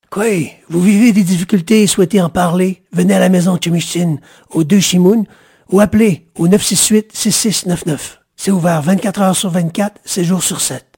Quoi? Vous vivez des difficultés et souhaitez en parler? Venez à la maison Chimichine, au 2 Chimoun, ou appelez au 968-6699. C'est ouvert 24 heures sur 24, 7 jours sur 7.